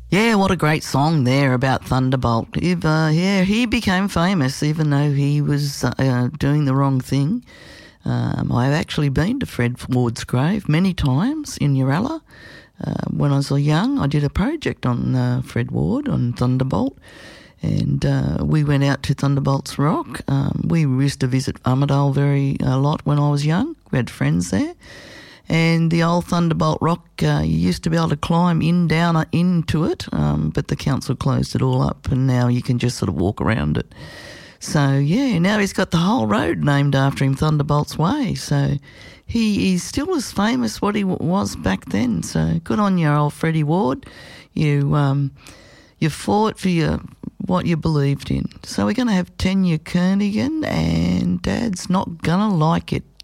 Yeah, what a great song there about Thunderbolt. He became famous even though he was doing the wrong thing. I've actually been to Fred Ward's grave many times in Uralla. When I was young, I did a project on Fred Ward, on Thunderbolt, and we went out to Thunderbolt's Rock. We used to visit Armidale a lot when I was young. We had friends there. And the old Thunderbolt Rock, you used to be able to climb down into it, but the council closed it all up and now you can just sort of walk around it. So, yeah, now he's got the whole road named after him, Thunderbolt's Way. So he's still as famous what he was back then. So good on you, old Freddie Ward. You fought for what you believed in. So we're going to have Tanya Kernaghan, and Dad's Not Gonna Like It.